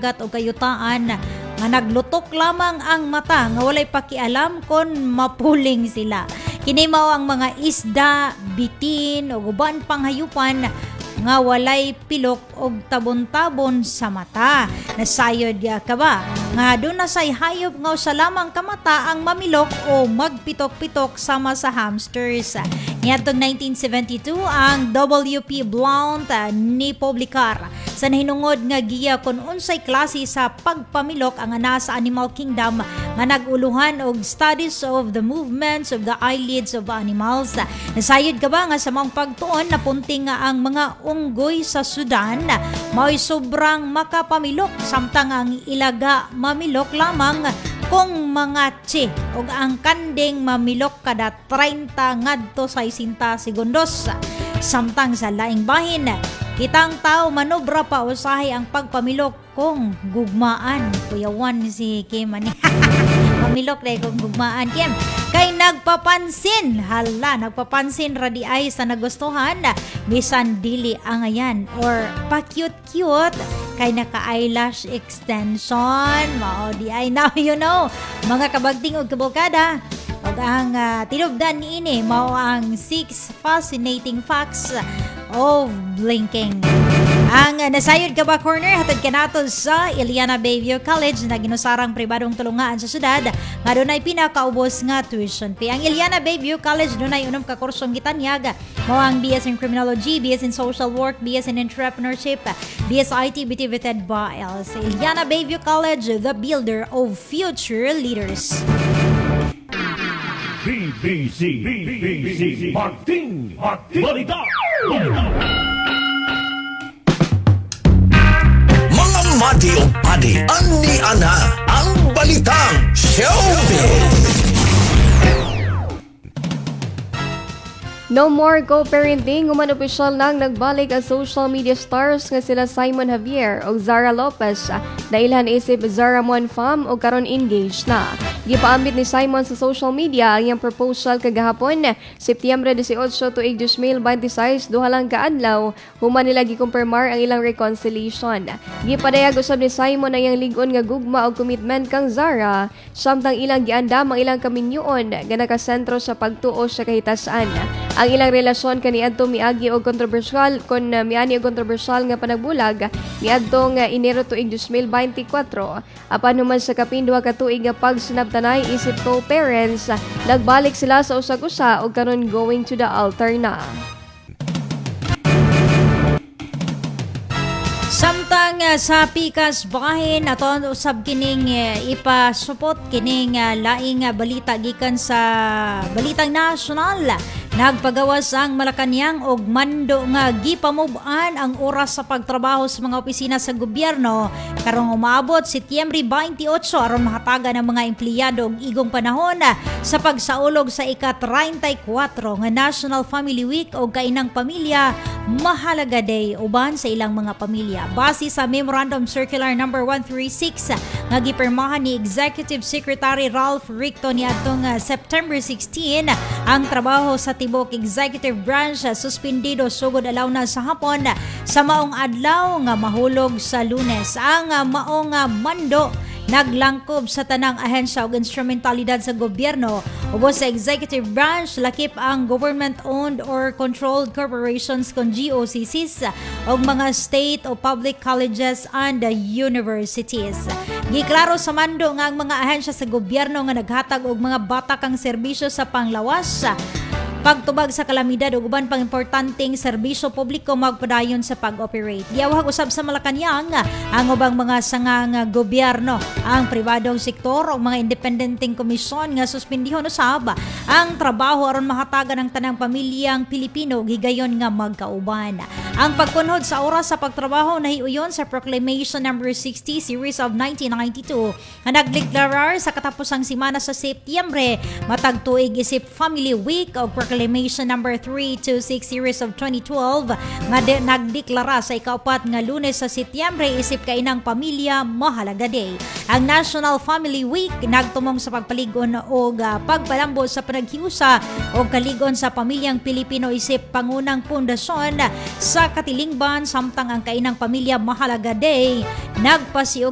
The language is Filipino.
dagat o kayutaan nga naglutok lamang ang mata nga walay pakialam kon mapuling sila. Kini mao ang mga isda, bitin o uban pang hayupan nga walay pilok og tabon-tabon sa mata. Nasayod ka ba nga doon na say hayop nga usa lamang ka mata ang mamilok o magpitok-pitok sama sa hamsters. Niadtong 1972 ang W.P. Blount ni publikar sa nahinungod nga giya kung unsay klase sa pagpamilok ang ana sa Animal Kingdom nga naguluhan og studies of the movements of the eyelids of animals. Nasayod ka ba nga sa mga pagtuon na punting nga ang mga unggoy sa Sudan mao'y sobrang makapamilok samtang ang ilaga mamilok lamang kung mga tsi ug ang kanding mamilok kada 30 ngadto sa 60 segundos. Samtang sa laing bahin, kitang tao manobra pa usahay ang pagpamilok kung gugmaan. Kuyawan si Kim ani. Mamilok dahil kung gugmaan Kim. Kay nagpapansin radi ay sa nagustuhan bisan dili ang ayan or pa-cute-cute kay naka-eyelash extension mao di ay now you know mga kabagting og kabulkada og ang tinubdan niini mao ang 6 fascinating facts of blinking. Ang nasayod ka ba corner hatod kanato sa Iliana Bayview College na ginusarang pribadong tulungaan sa syudad nga dunay pinakaubos nga tuition fee. Ang Iliana Bayview College dunay unom ka kursong gitanyag mao ang BS in Criminology, BS in Social Work, BS in Entrepreneurship, BS IT bitivited by sa Iliana Bayview College, the builder of future leaders. BBC Martin Balita. Mga madi o padi, ani ana ang balitang showbiz. No more co-parenting, human opisyal nang nagbalik ang social media stars nga sila Simon Javier o Zara Lopez na ilhan isip Zara Mon Fam o karon engaged na. Gipaambit ni Simon sa social media ang iyang proposal kagahapon, Setyembre 18 tuig 2026, duha lang ka adlaw, human nila gikumpirmar ang ilang reconciliation. Gipadayag usab ni Simon ang iyang lig-on nga gugma o commitment kang Zara, samtang ilang giandam ang ilang kaminyuon nga nakasentro sa pagtuo sa kahitasan. Ang ilang relasyon kaniadto miagi og kontrobersyal kon miani og kontrobersyal nga panagbulag niadtong Enero tuig 2024 apan human sa kapindua ka tuig nga pagsinabtanay isip co-parents nagbalik sila sa usag-usa og karon going to the altar na. Samtang sa pikas bahin aton usab kining ipasupot kining laing balita gikan sa balitang nasyonal. Nagpagawas ang Malacañang og mando nga gipamuban ang oras sa pagtrabaho sa mga opisina sa gobyerno karong umaabot Setyembre 28 aron mahatagan ang mga empleyado og igong panahon sa pagsaulog sa ika-34 nga National Family Week og kainang pamilya Mahalaga Day uban sa ilang mga pamilya. Base sa Memorandum Circular No. 136 nga gipirmahan ni Executive Secretary Ralph Ricto niadtong September 16, ang trabaho sa tibok executive branch suspendido sugod alaw na sa hapon sa maong adlaw nga mahulog sa Lunes. Ang maong mando naglangkob sa tanang ahensya ug instrumentalidad sa gobyerno ubos sa executive branch, lakip ang government-owned or controlled corporations kon GOCCs o mga state o public colleges and universities. Giklaro sa mando nga ang mga ahensya sa gobyerno nga naghatag og mga batakang serbisyo sa panglawas, pagtubag sa kalamidad ug uban pang importanteng serbisyo publiko magpadayon sa pag-operate. Giawhag usab sa Malacañang ang ubang mga sangang gobyerno, ang pribadong sektor o mga independenteng komisyon nga suspendihon usab ang trabaho aron mahatagan ang tanang pamilyang Pilipino gigayon nga magkauban. Ang pagpunhod sa oras sa pagtrabaho nahiuyon sa Proclamation No. 60 Series of 1992 nga nagdeklarar sa katapusang semana sa Setyembre matag tuig isip Family Week o Proclamation No. 326 Series of 2012 nga nagdeklara sa ikaapat nga Lunes sa Setyembre isip kainang pamilya Mahalaga Day. Ang National Family Week nagtumong sa pagpaligon o pagpalambo sa panaghiusa o kaligon sa pamilyang Pilipino isip pangunang pundasyon sa katilingban, samtang ang kainang pamilya Mahalaga Day nagpasiug